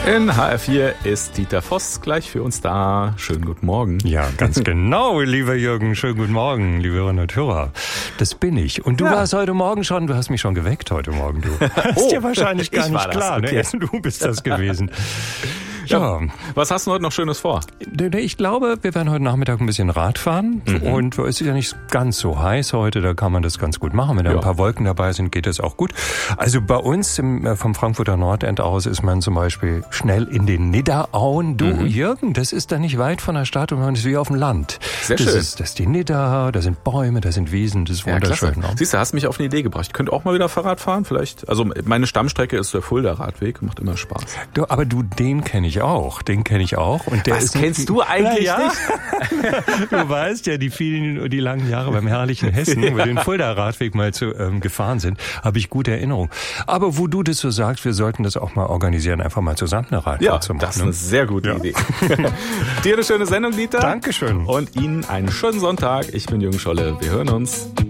In HR4 ist Dieter Voss gleich für uns da. Schönen guten Morgen. Ja, ganz genau, lieber Jürgen. Schönen guten Morgen, liebe Hörerinnen und Hörer. Das bin ich. Und du warst heute Morgen schon, du hast mich schon geweckt heute Morgen, du. Ist dir wahrscheinlich gar nicht klar, okay. Ne? Du bist das gewesen. Ja. Was hast du heute noch Schönes vor? Ich glaube, wir werden heute Nachmittag ein bisschen Rad fahren. Und es ist ja nicht ganz so heiß heute, da kann man das ganz gut machen. Wenn da ein paar Wolken dabei sind, geht das auch gut. Also bei uns vom Frankfurter Nordend aus ist man zum Beispiel schnell in den Nidderauen. Du, Jürgen, das ist da nicht weit von der Stadt und man ist wie auf dem Land. Sehr schön. Das ist die Nidda, da sind Bäume, da sind Wiesen, das ist wunderschön. Ja, siehst du, hast mich auf eine Idee gebracht. Ich könnte auch mal wieder Fahrrad fahren vielleicht. Also meine Stammstrecke ist der Fulda-Radweg, macht immer Spaß. Du, aber den kenne ich auch. Und der Was kennst du eigentlich nicht? Du weißt ja, die langen Jahre beim herrlichen Hessen, wo wir den Fulda-Radweg mal gefahren sind, habe ich gute Erinnerungen. Aber wo du das so sagst, wir sollten das auch mal organisieren, einfach mal zusammen eine Radfahrt zu machen. Ja, das ist eine sehr gute Idee. Dir eine schöne Sendung, Dieter. Dankeschön. Und Ihnen einen schönen Sonntag. Ich bin Jürgen Scholle. Wir hören uns.